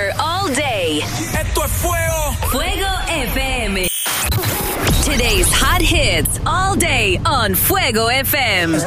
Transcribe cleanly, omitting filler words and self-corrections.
weather all day. Esto es fuego. Fuego FM. Today's hot hits all day on Fuego FM.